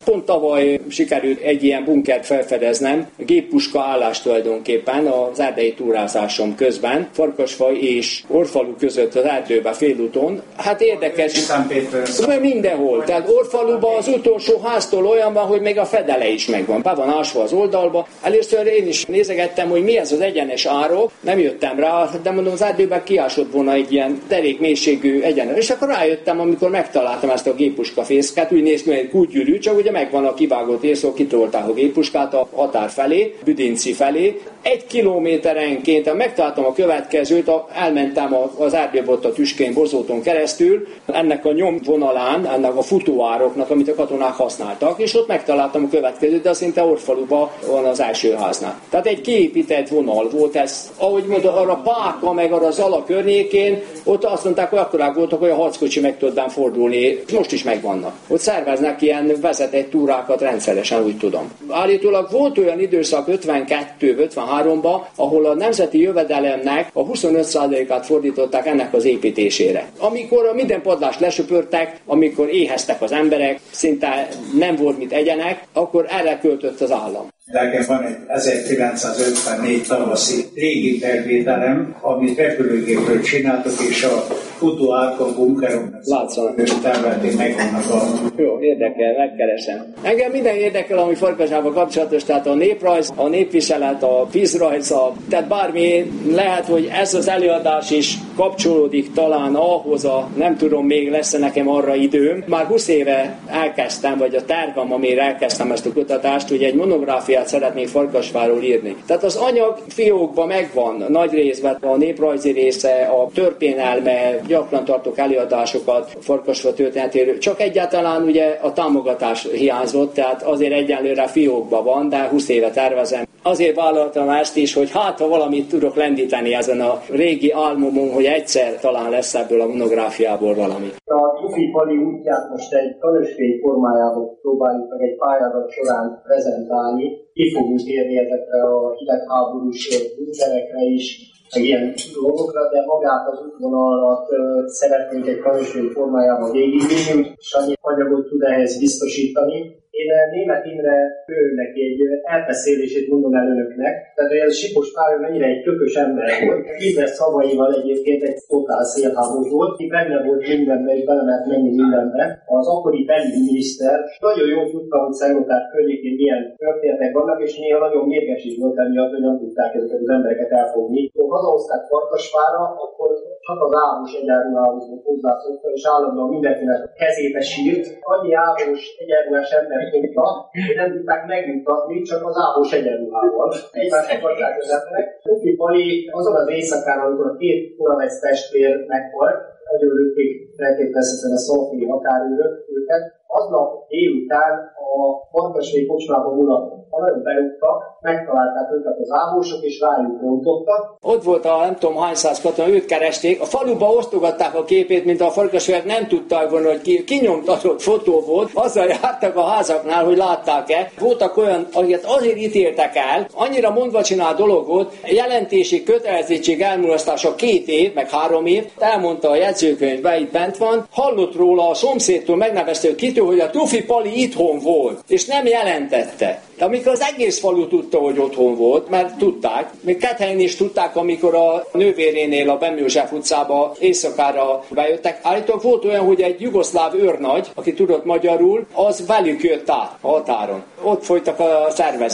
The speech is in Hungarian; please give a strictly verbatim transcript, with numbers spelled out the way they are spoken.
Pont tavaly sikerült egy ilyen bunkert felfedeznem, géppuska állás tulajdonképpen az erdei túrázásom közben, Farkasfaj és Orfalu között az erdőben félúton. Hát érdekes, mindenhol. Tehát Orfaluban az utolsó háztól olyan van, hogy még a fedele is megvan. Be van ásva az oldalba. Először én is nézegettem, hogy mi ez az egyenes árok, nem jöttem rá, de mondom, az erdőben kiásott volna egy ilyen derék mélységű egyenes. És akkor rájöttem, amikor megtaláltam ezt a géppuska fészket, úgy néz ki, hogy egy kútgyűrű, csak ugye megvan a kivágott észok, kitolták a géppuskát a határ felé, Büdinci felé. Egy kilométerenként megtaláltam a következőt, elmentem az erdőbe ott a tüskén Bozóton keresztül, ennek a nyomvonalán, ennek a futóároknak, amit a katonák használtak, és ott megtaláltam a következőt, de szinte Orfaluban van az első háznál. Tehát egy kiépített vonal volt ez. Ahogy mondom, arra Páka, meg arra Zala környékén, ott azt mondták, hogy akkorák voltak, hogy a harckocsi meg tudnám fordulni. Most is megvannak. Ott szerveznek ilyen vezetett túrákat rendszeresen, úgy tudom. Állítólag volt olyan időszak ötvenkettő ötvenháromban, ahol a nemzeti jövedelemnek a huszonöt százalékát fordították ennek az építésére. Amikor minden padlást lesöpörtek, amikor éheztek az emberek, szinte nem volt mit egyenek, akkor erre költött az állam. Nekem van egy ezerkilencszázötvennégy tavaszi régi felvételem, amit repülőgépről csináltak, és a futóárk a bunkeroknak területén megvannak a... Jó, érdekel, megkeresem. Engem minden érdekel, ami Farkasvárban kapcsolatos, tehát a néprajz, a népviselet, a vízrajz, a... tehát bármi lehet, hogy ez az előadás is kapcsolódik talán ahhoz a, nem tudom, még lesz nekem arra időm. Már húsz éve elkezdtem, vagy a tervem, amire elkezdtem ezt a kutatást, hogy egy monográfiát szeretnék Farkasvárról írni. Tehát az anyag fiókban megvan, nagy részben a néprajzi része, a történelme, gyakran tartok előadásokat Farkasvár történetéről, csak egyáltalán ugye a támogatás hiányzott, tehát azért egyenlőre fiókban van, de húsz éve tervezem. Azért vállaltam ezt is, hogy hát ha valamit tudok lendíteni ezen a régi álmomon, hogy egyszer talán lesz ebből a monográfiából valami. A Tufi Pali útját most egy tanúsvény formájában próbáljuk meg egy pályázat során prezentálni. Ki fogunk érni ezekre a hidegháborús bunkerekre is, meg ilyen dolgokra, de magát az útvonalat uh, szeretnénk egy tanúsvény formájában végigvinni, és annyi anyagot tud ehhez biztosítani. Én Németh Imre főnek egy elbeszélését mondom el önöknek, tehát hogy ez Sipos Pál mennyire egy kökös ember volt, ízes szavaival egyébként egy totál szélhámos volt, ki benne volt mindenbe és bele lehet menni mindenbe. Az akkori belügyminiszter nagyon jól tudta, hogy Szegnotár környékén milyen történetek vannak, és néha nagyon mérges is volt emiatt, hogy nem tudták ezeket az embereket elfogni. Ha hazahozták Farkasvárra, akkor csak az árus egyenruhához hozzászokta, és állandóan mindenkinek kezébe sírt. Annyi árus egyenruhás ember tudta, hogy nem tudták megmutatni, csak az árus egyenruhával. Egymásnak adták az emberek. Tufi Pali azon az éjszakán, amikor a két Uramec testvér meghalt, nagyon lőtték feltételezhetően a szolféi határőrök őket, aznap délután a Farkasvény kocsmában vonaton. Ha nagyon berúgtak, megtalálták őket az ávósok, és rájuk rontottak. Ott volt a nem tudom hány száz katona, őt keresték. A faluba osztogatták a képét, mint a Farkasvár nem tudták volna, hogy ki, kinyomtatott fotó volt. Azzal jártak a házaknál, hogy látták-e. Voltak olyan, akiket azért ítéltek el, annyira mondva csinál dolog volt, jelentési kötelezettség elmulasztása két év, meg három év. Elmondta a jegyzőkönyvben, itt bent van. Hallott róla a szomszédtól, megnevezte kitől, hogy a Tufi Pali itthon volt, és nem jelentette. De amikor az egész falu tudta, hogy otthon volt, mert tudták, még Kethelyen is tudták, amikor a nővérénél a Bem József utcába éjszakára bejöttek. Állítólag volt olyan, hogy egy jugoszláv őrnagy, aki tudott magyarul, az velük jött át a határon. Ott folytak a szervezés.